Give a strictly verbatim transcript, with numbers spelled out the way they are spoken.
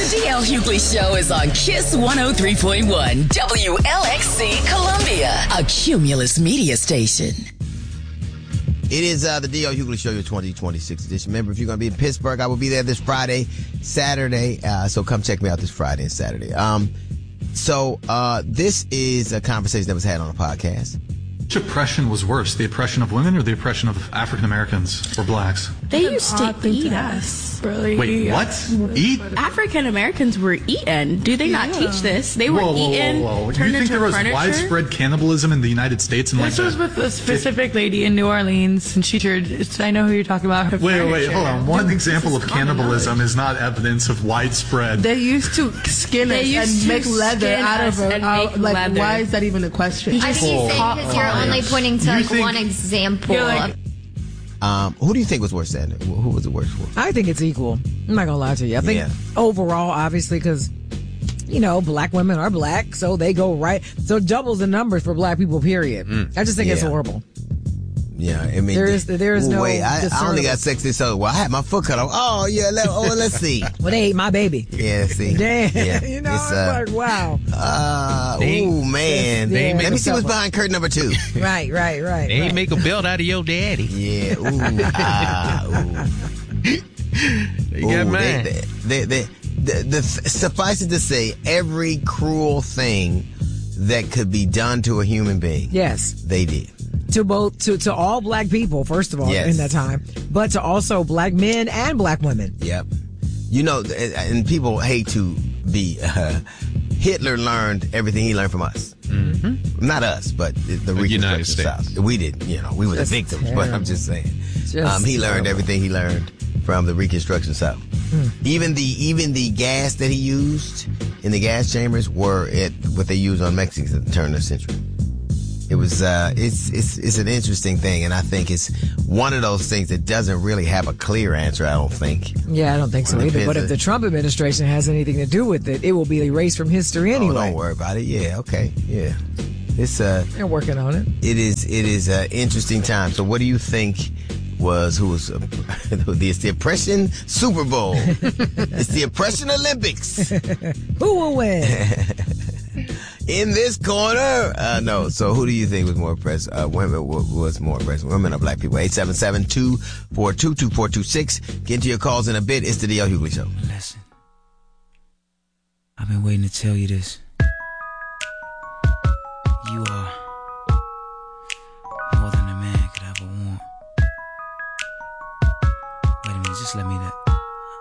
The D L Hughley Show is on Kiss one oh three point one, W L X C Columbia, a Cumulus media station. It is uh, the D L Hughley Show, your twenty twenty-six edition. Remember, if you're going to be in Pittsburgh, I will be there this Friday, Saturday. Uh, so come check me out this Friday and Saturday. Um, so uh, this is a conversation that was had on a podcast. Which oppression was worse, the oppression of women or the oppression of African Americans or blacks? They used to eat us. Really? Wait, what? Eat? African Americans were eaten. Do they not Yeah. teach this? They were Whoa, whoa, eaten, whoa, whoa. turned You think into there was furniture? widespread cannibalism in the United States? In This like was the, with a specific lady in New Orleans, and she turned. I know who you're talking about. Her Wait, wait, furniture. hold on. One Dude, example this of is common cannibalism knowledge. is not evidence of widespread. They used to skin They us used and to make leather skin out of us it. and Uh, make like, leather. why is that even a question? I think you say because you're only pointing to You like think- one example. You're like- Um, who do you think was worse, Sandra? Who who was it worse for? I think it's equal. I'm not gonna lie to you. I think Yeah. overall, obviously, because you know, black women are black, so they go right. So doubles the numbers for black people. Period. I just think it's Yeah. horrible. Yeah, I mean, There is- there is ooh, no Wait, I, I only discernible- got sex this other. Well, I had my foot cut off. Oh yeah, let, oh let's see. Well, they ate my baby. Yeah, see. Damn, Yeah, you know, it's, it's uh, like wow. Uh, They- ooh man. they ain't Let me make see what's themselves up. behind curtain number two. Right, right, right. They ain't right. make a belt out of your daddy. Yeah. Ooh. Ah. Ooh. You got Ooh, mine. They, they, they, the, the, suffice it to say, every cruel thing that could be done to a human being, Yes, they did. to both to to all black people, first of all, Yes. in that time, but to also black men and black women. Yep. You know, and, and people hate to be. Uh, Hitler learned everything he learned from us. Mm-hmm. Not us, but the, the United Reconstruction States. South. We did, you know, we were Just the victims, terrible. but I'm just saying. Just um, he learned terrible. everything he learned from the Reconstruction South. Hmm. Even the even the gas that he used in the gas chambers were it what they used on Mexicans at the turn of the century. It was uh, it's it's it's an interesting thing, and I think it's one of those things that doesn't really have a clear answer. I don't think. Yeah, I don't think so Well, it either. But depends. if the Trump administration has anything to do with it, it will be erased from history Oh, anyway. don't worry about it. Yeah, okay, yeah. It's uh, They're working on it. it is it is an interesting time. So, what do you think was who was uh, it's the oppression Super Bowl? It's the oppression Olympics. Who will win? In this corner, uh, no. So, who do you think was more oppressed? Uh, women wa- was more oppressed. Women or black people? eight seven seven, two four two, two four two six. Get into your calls in a bit. It's the D L Hughley Show. Listen, I've been waiting to tell you this. You are more than a man could ever want. Wait a minute, just let me